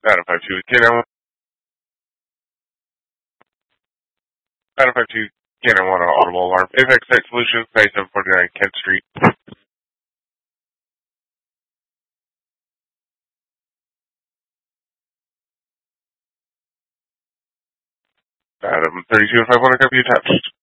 Adam 52 Cannon. Adam 52 Cannon 1 audible alarm. Apex Site Solutions, 9749 Kent Street. Adam 32 if I want to copy attached.